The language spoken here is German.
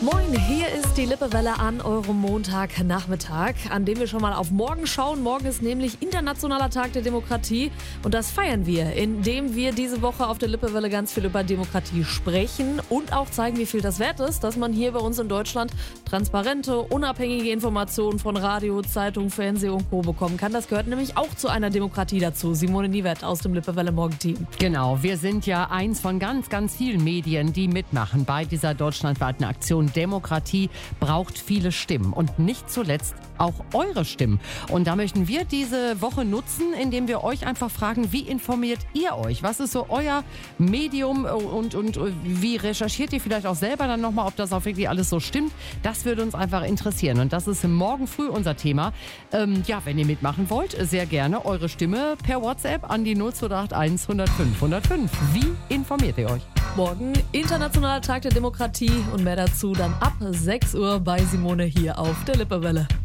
Moin, hier ist die Lippewelle an eurem Montagnachmittag, an dem wir schon mal auf morgen schauen. Morgen ist nämlich Internationaler Tag der Demokratie und das feiern wir, indem wir diese Woche auf der Lippewelle ganz viel über Demokratie sprechen und auch zeigen, wie viel das wert ist, dass man hier bei uns in Deutschland transparente, unabhängige Informationen von Radio, Zeitung, Fernsehen und Co. bekommen kann. Das gehört nämlich auch zu einer Demokratie dazu. Simone Niewert aus dem Lippewelle Morgenteam. Genau, wir sind ja eins von ganz, ganz vielen Medien, die mitmachen bei dieser deutschlandweiten Aktion. Demokratie braucht viele Stimmen und nicht zuletzt auch eure Stimmen. Und da möchten wir diese Woche nutzen, indem wir euch einfach fragen, wie informiert ihr euch? Was ist so euer Medium und wie recherchiert ihr vielleicht auch selber dann nochmal, ob das auch wirklich alles so stimmt? Das würde uns einfach interessieren und das ist morgen früh unser Thema. Wenn ihr mitmachen wollt, sehr gerne eure Stimme per WhatsApp an die 0281 105 105. Wie informiert ihr euch? Morgen Internationaler Tag der Demokratie und mehr dazu dann ab 6 Uhr bei Simone hier auf der Lippewelle.